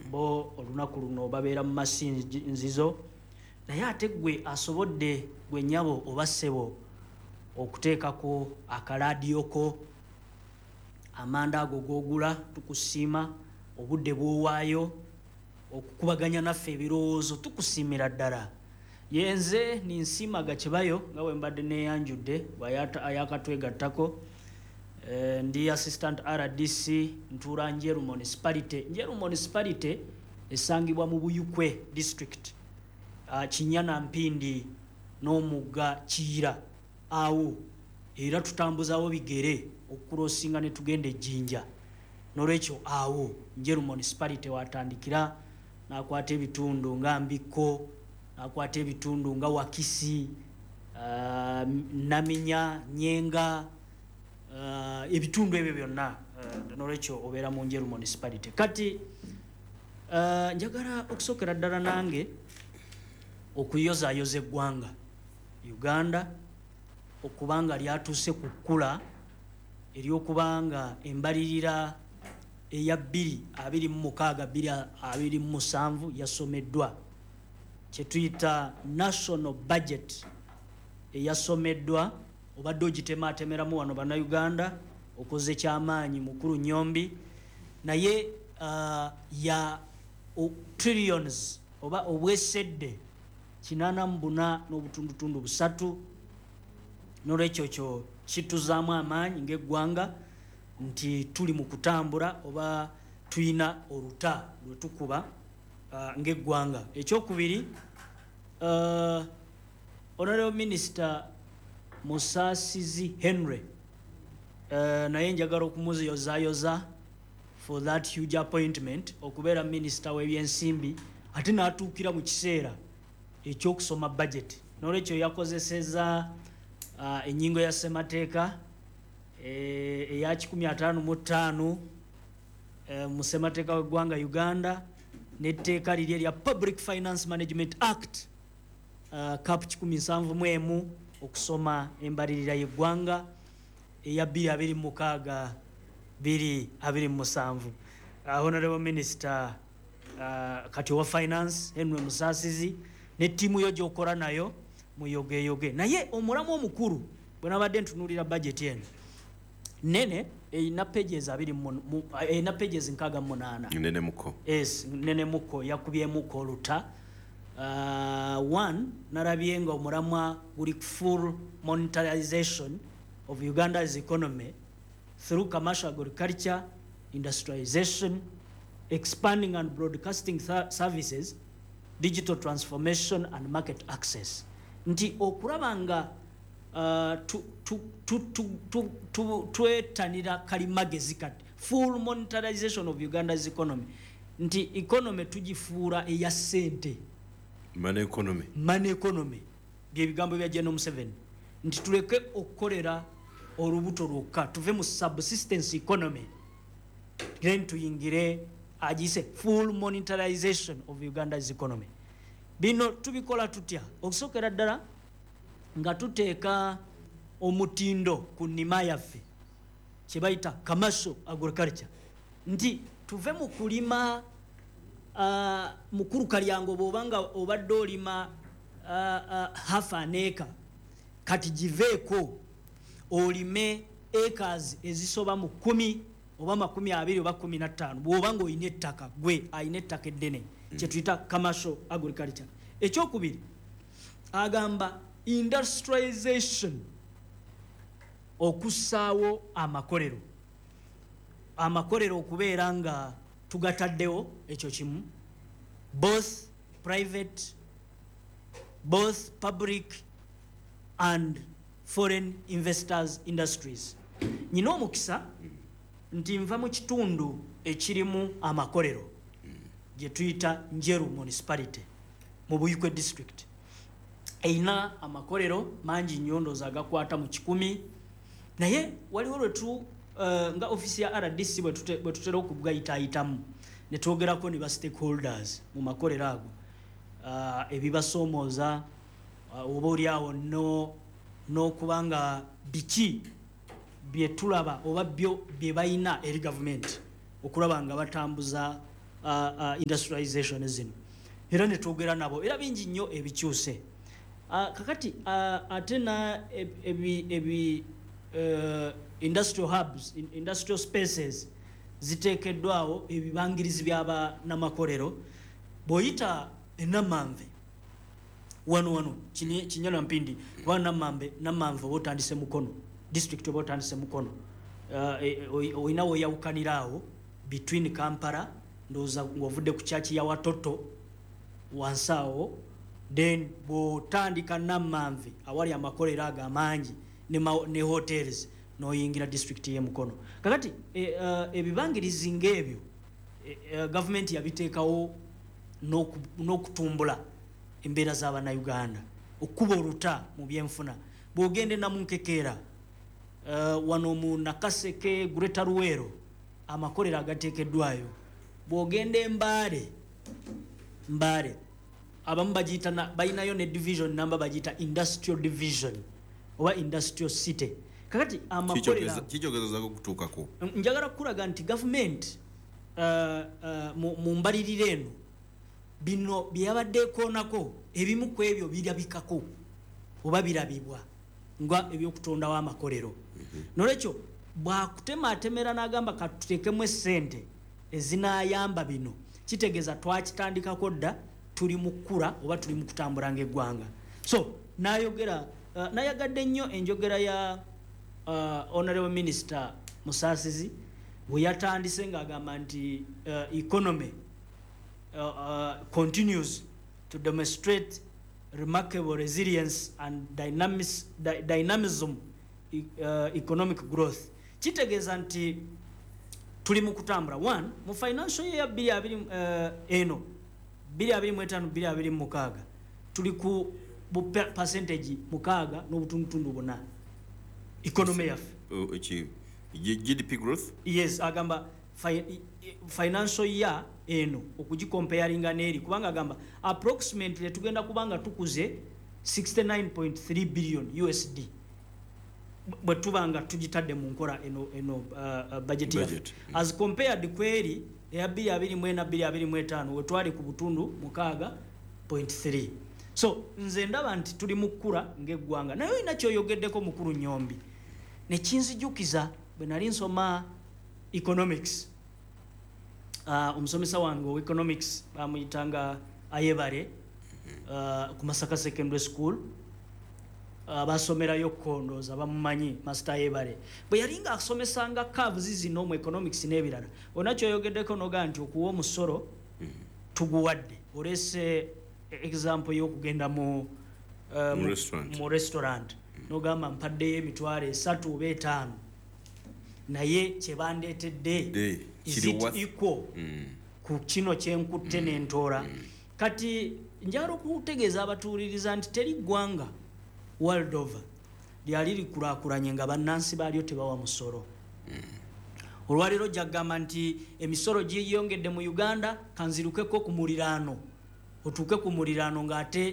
bo olunaku luno babeera mu masinzizo naye ate gwe asobodde gwe nnyabo oba ssebo okuteekako akalaadiyoko amanda ago g'ogula tukusiima obudde bw'owaayo okukubaganya naffe ebirowoozo tukusiimira ddala yenze ninsiimaga Kibayo nga bwe mbadde neeyanjudde ayakatwegattako ndi assistant RDC ntuula Njeru municipality. Njeru municipality esangibwa mu Buyukwe district Kinyana Mpindi n'omugga Kiyira awo era tutambuzaawo bigere okukrossinga ne tugenda Ejjinja n'olwekyo awo Njeru municipality watandikira n'akwata ebitundu nga Mbiko n'akwata ebitundu nga Wakisi Naminya Nyenga ebitundu ebyo byonna n'olwekyo obeera mu Njeru municipality. Kati njagala okusookera ddala nange okuyozaayoza eggwanga Uganda okubanga lyatuuse ku kkula ery'okubanga embalirira eya 2026-2027 yasomeddwa kye tuyita national budget eyasomeddwa obadde ogiteemaateemeramu wano bannayuganda okoze kyamaanyi mukulu Nyombi naye ya trillions oba obwesedde 84.3 n'olwekyo kyo kituzaamu amaanyi ng'eggwanga nti tuli mu kutambula oba tuyina oluta lwe tukuba ng'eggwanga. Ekyokubiri Honorable Minister Musasizi Henry naye njagala okumuziyozaayoza for that huge appointment okubeera minister w'ebyensimbi ate n'atuukira mu kiseera ekyokusoma budget n'olwekyo yakozeseza ennyingo ya ssemateeka eya 155 mu ssemateeka w'eggwanga Uganda n'etteeka liri erya Public Finance Management Act cap 171 okusoma embalirira y'eggwanga eya 2026-2027. Honorable Minister kati wa Finance Henry Musasizi ne ttiimu yo gy'okola nayo muyogeyoge naye omulamu omukulu bwe nabadde ntunuulira budget eno nene eyina pages 68 nene muko yakubyemuko oluta one narabye nga omulamwa guli full monetarization of Uganda's economy through commercial agriculture, industrialization, expanding and broadcasting services, digital transformation and market access. Nti okulabanga twetanira kalimagezi kati full monetarization of Uganda's economy. Nti economy tugifuula eya ssente. Money economy. Byebigambo bya General Museveni. Nti tuleke okukolera olubuto lwokka tuve mu subsistence economy then tuyingire agise full monetarization of Uganda's economy. Bino tubikola tutya okusokera ddala nga tuteeka omutindo ku nnima yaffe kye bayita commercial agriculture nti tuve mu kulima mukulu kalyango bw'obanga obadde olima half an acre kati giveeko olime acres ezisoba mu 10 oba 20 oba 15 bw'obanga olina ettaka gwe alina ettaka eddene kye tuyita commercial agriculture. Ekyokubiri agamba industrialization okussaawo amakolero okubeera nga tugataddewo ekyo kimu both private both public and foreign investors industries. Nyina omukisa nti nva mu kitundu ekirimu amakolero gye tuyita Njeru municipality mu Buyukwe district eina amakolero mangi nnyo agakwata mu 10 naye waliwo lwetu nga ofisi ya RDC bwe tutera okugayitaayitamu ne twogerako ne ba stakeholders mu makolero ago ebibasoomooza oba oliawo n'okubanga biki bye tulaba oba bye bayina eri government okulaba nga batambuza industrialization zino era ne twogera nabo era bingi nnyo ebikyuse kakati ate na industrial hubs industrial spaces ziteekeddwawo ebibangirizi byaba namakolero bw'oyita ennamanve wano kinyana mpindi kuba namanve oba otandise mukono district oba otandise mukono oyina weyawukaniraawo between Kampala ndowooza ng'ovudde ku kyaki ya Watoto wansi awo then bw'otandika namanve awali amakolero ago amangi ne hotels n'oyingira district ye Mukono kakati ebibangirizi ng'ebyo gavumenti yabiteekawo n'okutumbula embeera z'Abannayuganda okuba oluta mu byenfuna bw'ogende Namunkekeera wano mu Nakaseke Greater Luweero amakolero agateekeddwayo bw'ogende Mbale abamu bagiyita balinayo ne division namba bagiyita industrial division oba industrial city kakati amakolero kikyogezako kutuukako njagala kukulaga nti gavumenti mu mbaliriro eno bino byabadde ekoonako ebimu ku ebyo birabikako oba birabibwa nga ebyokutondawo amakolero nolwekyo bwakutematemera n'agamba katuteekemu essente ezinaayamba bino kitegeeza twakitandikako dda tuli mu kkula oba tuli mu kutambula ng'eggwanga so nayagadde nnyo enjogera ya honorable minister Musaasizi bwe yatandise ng'agamba nti economy continues to demonstrate remarkable resilience and dynamism economic growth kitegeeza nti tuli mu kutambula one mu financial year 2025-2026 tuli ku percentage 6.4 economy yaffe GDP growth yes agamba financial year eno okugikomparinga n'eri kubanga agamba approximately tugenda kubanga tukuze 69.3 billion USD bwe tubanga tugitadde mu nkola eno budget yaffe as compared kweri eya 2024-2025 we twali ku butundu 6.3 so nze ndaba nti tuli mu kkula ng'eggwanga naye ina kyoyogeddeko mukulu Nyombi ne kinzijukiza bwe nali nsoma economics omusomesa wange wa economics bamuyitanga Ayebare ku Masaka Secondary School basomerayo kondoza bamumanyi Master Ayebare bwe yalinga asomesanga curves zino mu economics n'ebirala onakyo yogeddeko noga nti okuwa omusoro tuguwadde olese example y'okugenda mu restaurant nogamba mpaddeyo emitwalo 3 oba 5 naye kyebandeetedde is it equal ku kino kyenkutte n'entola kati njagala okutegeeza abatuuliriza nti teri ggwanga world over lyali likulaakulanye nga bannansi baalyo tebawa musoro olwaliro jagamba nti emisoro giyongedde mu Uganda kanzirukeko ku muliraano otuuke ku muliraano ng'ate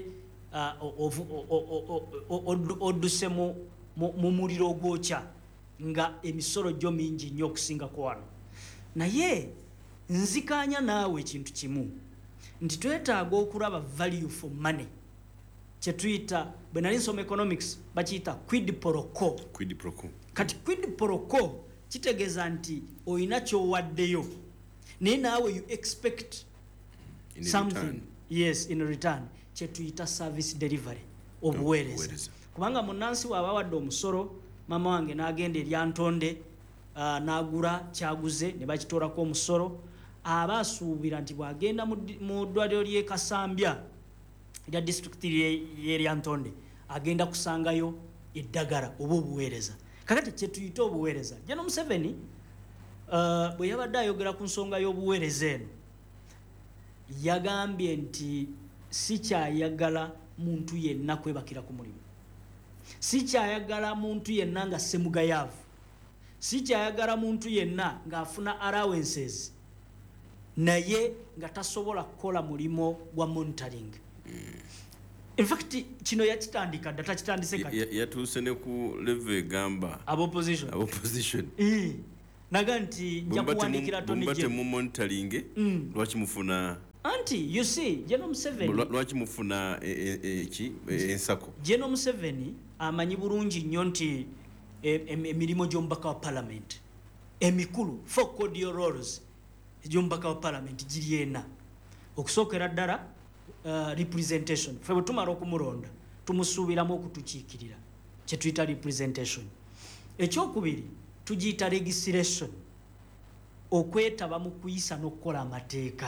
odduse mu muliro ogwokya nga emisoro gyo mingi nnyo okusingako wano naye nzikanya naawe ekintu kimu nti twetaaga okulaba value for money kyetuyita bwe nali nsoma economics bakiyita quid pro quo kati quid pro quo kitegeeza nti oyina kyowaddeyo naye naawe you expect something yes in return kyetuyita service delivery obuweereza kubanga munnansi waaba wadde omusoro mama wange n'agenda eryantonde n'agula kyaguze ne bakitoolako omusoro aba asuubira nti bw'agenda mu ddwaliro ly'e Kasambya erya district y'eryantonde agenda kusangayo eddagala oba obuweereza kakati kyetuyita obuweereza General Museveni bwe yabadde ayogera ku nsonga y'obuweereza eno yagambye nti si kyayagala muntu yenna kwebakira ku mulimu si kyayagala muntu yenna nga semugayaavu si kyayagala muntu yenna ng'afuna allowances naye nga tasobola kukola mulimo gwa monitoring in fact kino yakitandika dda takitandise kati yatuuse ne ku level egamba opposition naga nti nja kuwandikira Tony Jim mu monitoring lwaki mufuna anti you see General Museveni lwaki mufuna ensako General Museveni amanyi bulungi nnyo nti emirimu gy'omubaka wa parliament emikulu for cordial roles egy'omubaka wa parliament giri ena okusookera ddala representation fe bwe tumala okumulonda tumusuubiramu okutukiikirira kye tuyita representation ekyokubiri tugiyita registration okwetaba mu kuyisa n'okukola amateeka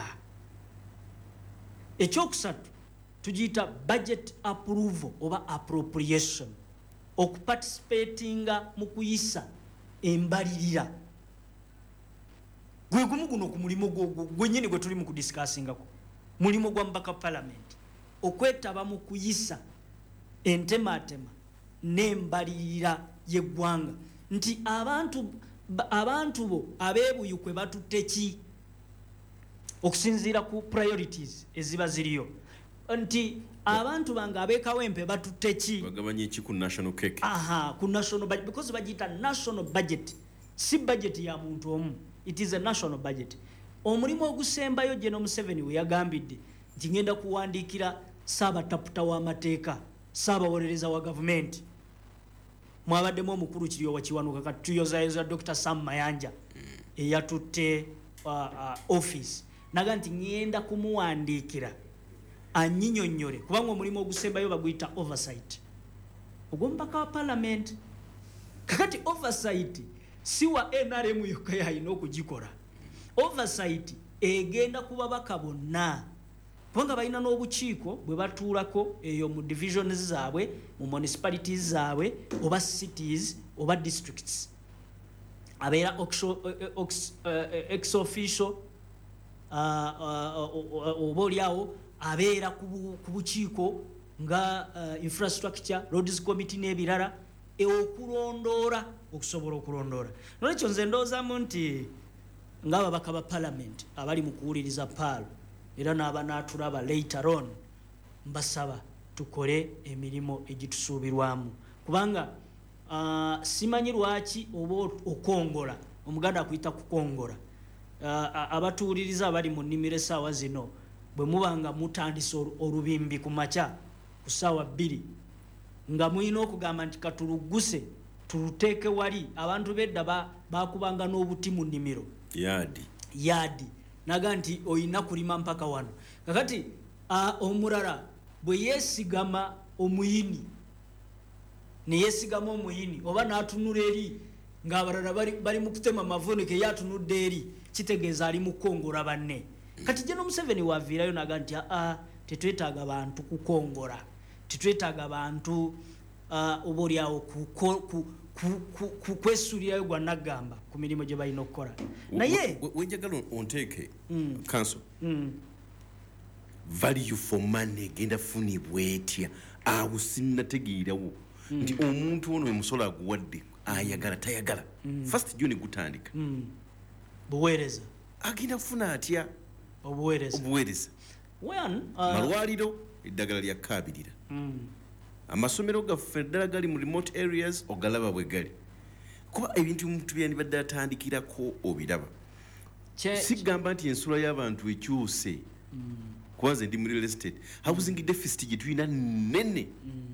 ekyokusatu tugiyita budget approval oba appropriation okuparticipatinga mu kuyisa embalirira gwe gumu guno ku mulimu gwennyini gwe tuli mu kudiscussingako mulimu gwa mbaka parliament okwetaba mu kuyisa entematema n'embalirira y'eggwanga nti abantu bo abeebuyu kwe batutte ki okusinziira ku priorities eziba ziriyo nti abantu bange ab'ekawempe batutte ki bagabanye iki ku national cake ku national budget because bagiyita national budget si budget ya muntu omu it is a national budget omulimu ogusembayo General Museveni we yagambidde nti ngenda kuwandiikira Ssaabataputa w'amateeka Ssaabawolereza wa gavumenti mwabaddemu omukulu kiri owakiwanuka kati tuyozayoza Dr. Sam Mayanja eyatutte office naga nti ngenda kumuwandiikira annyinyonnyole kubanga omulimu ogusembayo baguyita oversight ogw'omubaka wa parliament kakati oversight si wa NRM yokka yalina okugikola oversight egenda ku babaka bonna kubanga balina n'obukiiko bwe batuulako eyo mu divisions zaabwe mu municipalities zaabwe oba cities oba districts abeera ex officio oba oliawo abeera ku bukiiko nga infrastructure roads committee n'ebirala okulondoola okusobola okulondoola nolwekyo nze ndowoozamu nti ng'ababaka ba parliament abali mu kuwuliriza paalo era n'abanaatulaba later on mbasaba tukole emirimu egitusuubirwamu kubanga simanyi lwaki oba okongola omuganda akuyita kukongola abatuwuliriza abali mu nnimiro essaawa zino bwe mubanga mutandisa olubimbi ku makya ku ssaawa 2 nga mulina okugamba nti katulugguse tuluteeke wali abantu bedda bakubanga n'obuti mu nnimiro yaadi naga nti oyina kulima mpaka wano kakati omulala bwe yeesigama omuyini neyeesigama omuyini oba n'atunula eri ng'abalala bali mu kutema mavunike ye atunudde eri kitegeeza ali mu kukongola banne kati General Museveni waviirayo naga nti tetwetaaga bantu kukongola tetwetaaga bantu oba oliawo kwesuulirayo gwa naggamba ku mirimu gye balina okukola naye wenjagala onteeke council value for money genda funibwa etya awo sinnategeerawo nti omuntu ono emusolo aguwadde ayagala tayagala first June gutandika buweereza agenda kufuna atya obuweereza malwaliro eddagala lya kaabirira amasomero gaffe ddala gali mu remote areas ogalaba bwe gali kuba ebintu omuntu byandibadde atandikirako obiraba sigamba nti ensula y'abantu ekyuse kuba nze ndi mu real estate housing deficit gye tulina nnene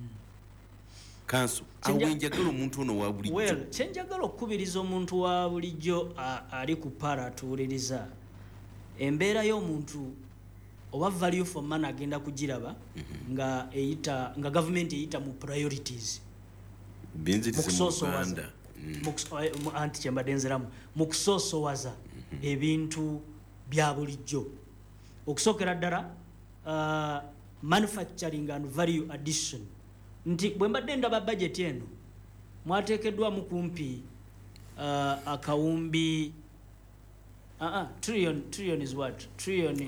kanso awenjagala omuntu ono wa bulijjo kyenjagala okukubiriza omuntu wa bulijjo ali ku para atuwuliriza embeera y'omuntu oba value for money agenda kugiraba nga gavumenti eyita mu priorities anti kyembadde nziramu mu kusoosowaza ebintu bya bulijjo okusookera ddala manufacturing and value addition nti bwe mbadde ndaba budget eno mwateekeddwamu kumpi akawumbi trillion is what trillion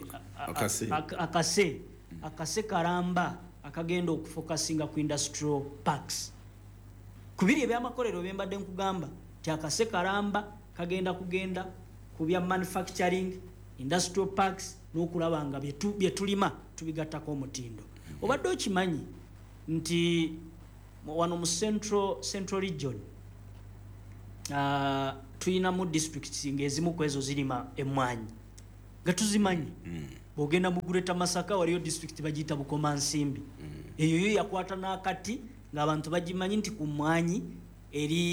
akase karamba akagenda okufokasinga ku industrial parks kubiri ebyamakolero byembadde nkugamba ti akase karamba kagenda ku bya manufacturing industrial parks n'okulaba nga bye tulima tubigattako omutindo obadde okimanyi nti wano mu central region tuyina mu districts ng'ezimu kwezo zirima emmwanyi nga tuzimanyi bw'ogenda mu Greater Masaka waliyo district bagiyita Bukomansimbi eyo yo yakwata n'akati ng'abantu bagimanyi nti ku mmwanyi eri